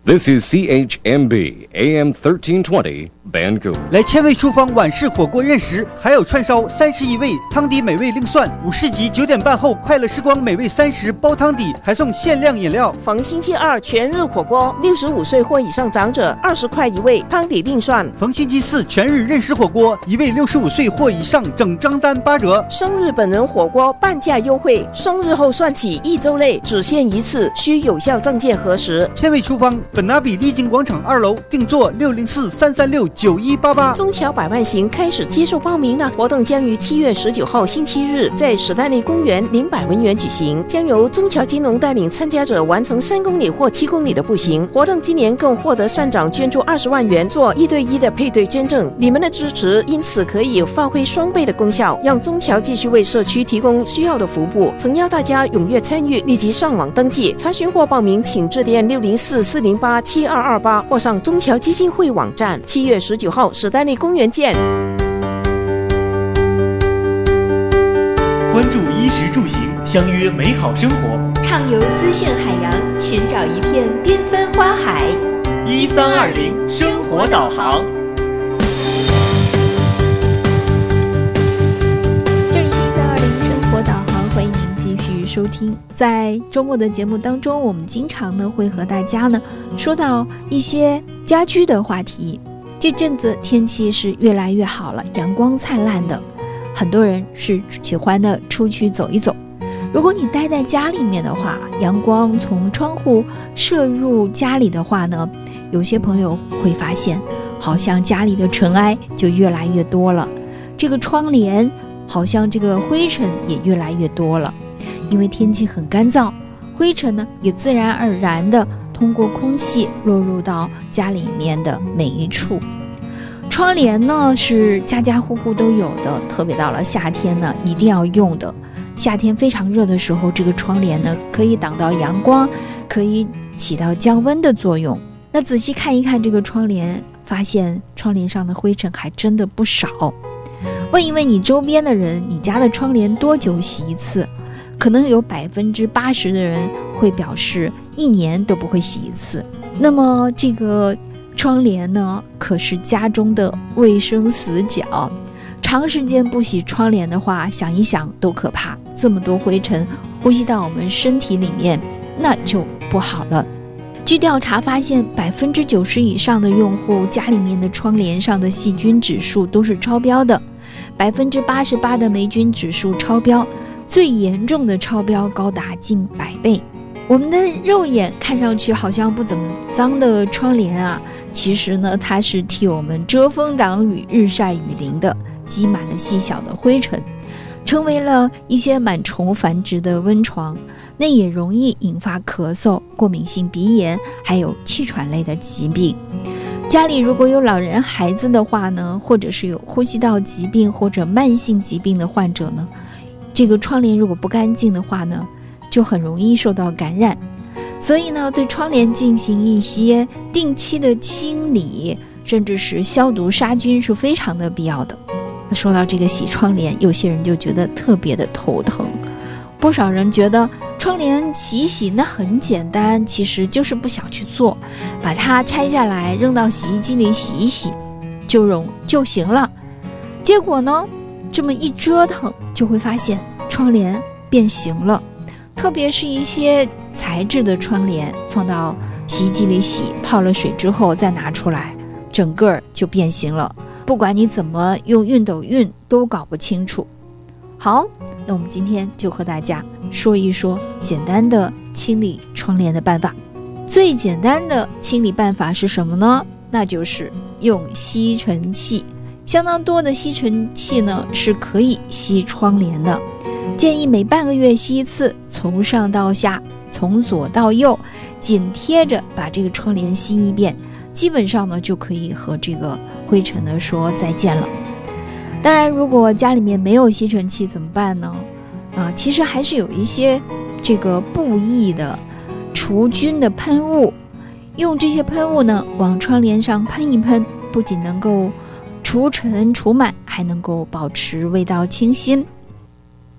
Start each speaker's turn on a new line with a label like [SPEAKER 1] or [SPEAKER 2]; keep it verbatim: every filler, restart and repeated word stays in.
[SPEAKER 1] This is C H M B A M thirteen twenty Vancouver。
[SPEAKER 2] 来千味厨房晚市火锅认识，还有串烧三十一味，汤底美味另算。五市集九点半后，快乐时光美味三十包汤底，还送限量饮料。
[SPEAKER 3] 逢星期二全日火锅，六十五岁或以上长者二十块一位，汤底另算。
[SPEAKER 2] 逢星期四全日认识火锅，一位六十五岁或以上整张单八折。
[SPEAKER 3] 生日本人火锅半价优惠，生日后算起一周内只限一次，需有效证件核实。
[SPEAKER 2] 千味厨房本拿比丽晶广场二楼，定座六零四三三六九一八八。
[SPEAKER 3] 中侨百万行开始接受报名了，活动将于七月十九号星期日在史丹利公园林百文园举行，将由中侨金融带领参加者完成三公里或七公里的步行。活动今年更获得善长捐助二十万元做一对一的配对捐赠，你们的支持因此可以发挥双倍的功效，让中侨继续为社区提供需要的服务。诚邀大家踊跃参与，立即上网登记查询或报名，请致电六零四四零八七二二八或上中侨基金会网站。七月十九号史丹利公园见。
[SPEAKER 4] 关注衣食住行，相约美好生活，
[SPEAKER 5] 畅游资讯海洋，寻找一片缤纷花海。
[SPEAKER 4] 一三二零生活导航。
[SPEAKER 6] 这里是一三二零生活导航，欢迎您继续收听。在周末的节目当中，我们经常呢会和大家呢说到一些家居的话题。这阵子天气是越来越好了，阳光灿烂的，很多人是喜欢的出去走一走。如果你待在家里面的话，阳光从窗户射入家里的话呢，有些朋友会发现好像家里的尘埃就越来越多了，这个窗帘好像这个灰尘也越来越多了。因为天气很干燥，灰尘呢也自然而然的通过空气落入到家里面的每一处。窗帘呢是家家户户都有的，特别到了夏天呢一定要用的。夏天非常热的时候，这个窗帘呢可以挡到阳光，可以起到降温的作用。那仔细看一看这个窗帘，发现窗帘上的灰尘还真的不少。问一问你周边的人，你家的窗帘多久洗一次？可能有百分之八十的人会表示一年都不会洗一次。那么这个窗帘呢，可是家中的卫生死角。长时间不洗窗帘的话，想一想都可怕。这么多灰尘呼吸到我们身体里面，那就不好了。据调查发现，百分之九十以上的用户家里面的窗帘上的细菌指数都是超标的，百分之八十八的霉菌指数超标，最严重的超标高达近百倍。我们的肉眼看上去好像不怎么脏的窗帘啊，其实呢，它是替我们遮风挡雨、日晒雨淋的，积满了细小的灰尘，成为了一些螨虫繁殖的温床，那也容易引发咳嗽、过敏性鼻炎，还有气喘类的疾病。家里如果有老人孩子的话呢，或者是有呼吸道疾病或者慢性疾病的患者呢，这个窗帘如果不干净的话呢，就很容易受到感染。所以呢，对窗帘进行一些定期的清理，甚至是消毒杀菌是非常的必要的。说到这个洗窗帘，有些人就觉得特别的头疼。不少人觉得窗帘洗一洗那很简单，其实就是不想去做，把它拆下来扔到洗衣机里洗一洗就容就行了。结果呢，这么一折腾，就会发现窗帘变形了。特别是一些材质的窗帘，放到洗衣机里洗，泡了水之后再拿出来，整个就变形了。不管你怎么用熨斗熨，都搞不清楚。好，那我们今天就和大家说一说简单的清理窗帘的办法。最简单的清理办法是什么呢？那就是用吸尘器。相当多的吸尘器呢是可以吸窗帘的，建议每半个月吸一次，从上到下，从左到右，紧贴着把这个窗帘吸一遍，基本上呢就可以和这个灰尘呢说再见了。当然，如果家里面没有吸尘器怎么办呢？啊，其实还是有一些这个布艺的除菌的喷雾，用这些喷雾呢往窗帘上喷一喷，不仅能够除尘除螨，还能够保持味道清新。